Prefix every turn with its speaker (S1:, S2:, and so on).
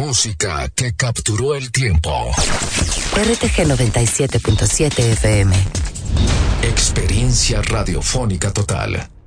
S1: música que capturó el tiempo.
S2: RTG 97.7 FM.
S1: Experiencia radiofónica total.